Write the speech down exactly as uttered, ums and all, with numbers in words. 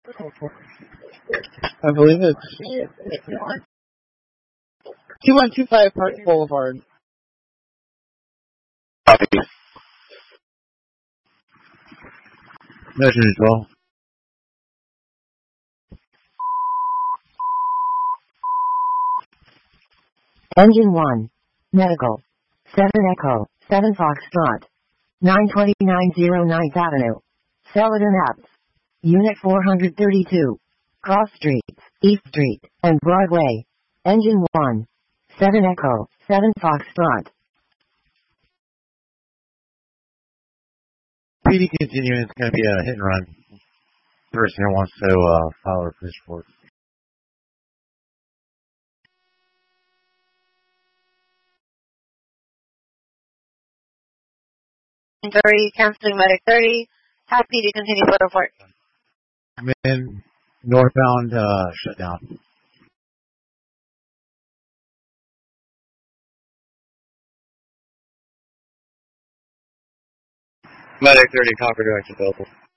I believe it's two one two five Park Boulevard. Copy. Measure as well. Engine one. Medical. seven Echo, seven Foxtrot. nine twenty-nine oh ninth Avenue. Celadon Ave. Unit four thirty-two. Cross Street, East Street, and Broadway. Engine one. seven Echo, seven Foxtrot. P D continuing, it's going to be a hit and run. Person here wants to uh, file a police report. thirty, canceling medic thirty. Happy to continue for report. I'm in northbound uh, shutdown. Medic thirty, Concord direction available.